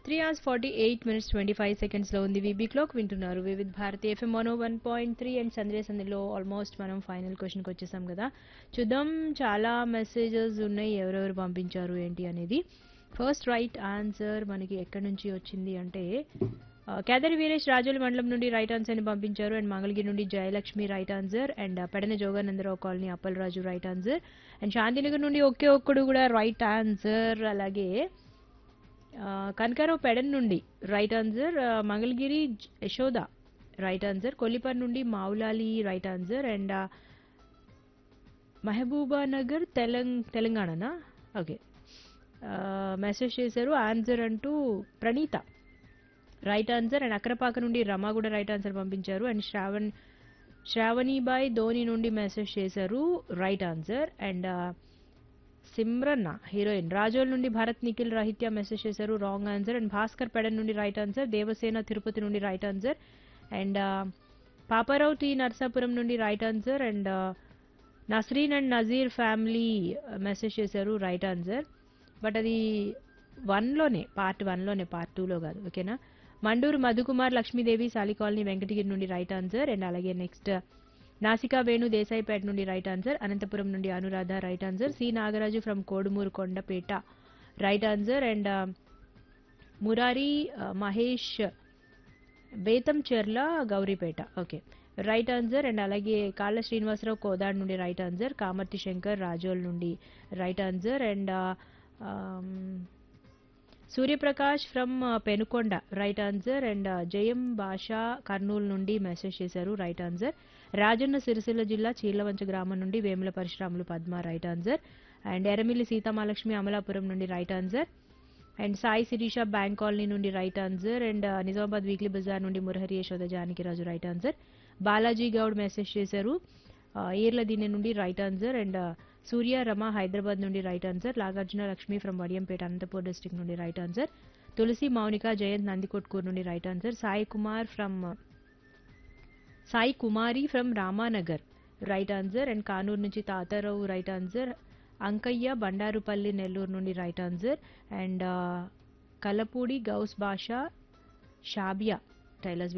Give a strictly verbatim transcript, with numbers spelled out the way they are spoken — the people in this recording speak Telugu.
Three hours forty eight minutes twenty five సెకండ్స్లో ఉంది వీబీ క్లాక్. వింటున్నారు Vividh Bharati FM one one point three and Sandesh సందిలో almost మనం ఫైనల్ క్వశ్చన్కి వచ్చేసాం కదా. చూద్దాం, చాలా మెసేజెస్ ఉన్నాయి, ఎవరెవరు పంపించారు ఏంటి అనేది. ఫస్ట్ రైట్ ఆన్సర్ మనకి ఎక్కడి నుంచి వచ్చింది అంటే ఆ, కేదారి వీరేష్ రాజోలి మండలం నుండి రైట్ ఆన్సర్ని పంపించారు. అండ్ మంగళగిరి నుండి Jayalakshmi right answer. And Pedana Jogananda Rao colony Appalaraju right answer. And Shantinagar నుండి ఒకే ఒక్కడు కూడా రైట్ ఆన్సర్. అలాగే ఆ, కనకారావు పెడన్ నుండి రైట్ ఆన్సర్. ఆ, మంగళగిరి జ- యశోద రైట్ ఆన్సర్. కొల్లిపర్ నుండి మావులాలి రైట్ ఆన్సర్. అండ్ ఆ, మహబూబా నగర్ తెలంగ్ తెలంగాణనా ఓకే మెసేజ్ చేశారు ఆన్సర్ అంటూ ప్రణీత రైట్ ఆన్సర్. అండ్ అక్రపాక నుండి రమ కూడా రైట్ ఆన్సర్ పంపించారు. అండ్ శ్రావణ్ శ్రావణిబాయ్ ధోని నుండి మెసేజ్ చేశారు రైట్ ఆన్సర్. అండ్ ఆ, సిమ్రన్న హీరోయిన్ రాజోల్ నుండి భరత్ నిఖిల్ రహిత్య మెసేజ్ చేశారు wrong answer. And Bhaskar Pedana నుండి రైట్ ఆన్సర్. దేవసేన తిరుపతి నుండి రైట్ ఆన్సర్. అండ్ ఆ, పాపారావు టి నర్సాపురం నుండి రైట్ ఆన్సర్. అండ్ ఆ, Nasreen and Nazir family message చేశారు రైట్ ఆన్సర్. బట్ అది వన్లోనే పార్ట్ వన్లోనే పార్ట్ టూలో కాదు, ఓకేనా. మండూరు మధుకుమార్ లక్ష్మీదేవి సాలి కాలనీ వెంకటగిరి నుండి రైట్ ఆన్సర్. అండ్ అలాగే నెక్స్ట్ నాసికా వేణు దేశాయిపేట నుండి రైట్ ఆన్సర్. అనంతపురం నుండి Anuradha right answer. C Nagaraju from Kodumur Kondapeta right answer. And Murari ఆ, Mahesh Betamcherla Gouripeta okay right answer. And అలాగే కాళ్ళ శ్రీనివాసరావు కోదాడ్ నుండి రైట్ ఆన్సర్. కామర్తి శంకర్ రాజోల్ నుండి right answer. And Suryaprakash from Penukonda right answer. And జయం భాషా కర్నూలు నుండి మెసేజ్ చేశారు రైట్ ఆన్సర్. రాజన్న సిరిసిల్ల జిల్లా చీలవంచ గ్రామం నుండి Vemula Parasuramulu Padma right answer. And Eramilli Sitamahalakshmi Amalapuram నుండి right answer. And Sai Sirisha bank colony నుండి right answer. And Nizamabad weekly Bazar నుండి Murahari Yashoda Janakiraju right answer. Balaji Goud message చేశారు ఆ, ఈర్ల దీని నుండి రైట్ ఆన్సర్. అండ్ సూర్య రమ హైదరాబాద్ నుండి right answer. Nagarjuna Lakshmi from Vadiyampeta Anantapur district నుండి రైట్ ఆన్సర్. తులసి మౌనిక జయంత్ నందికొట్కూరు నుండి right answer. Sai Kumar from Sai Kumari from Ramanagar right answer. And Kanuru నుంచి తాతారావు రైట్ ఆన్సర్. అంకయ్య బండారుపల్లి నెల్లూరు నుండి right answer. And Kalapudi Ghouse Basha Shabiya tailors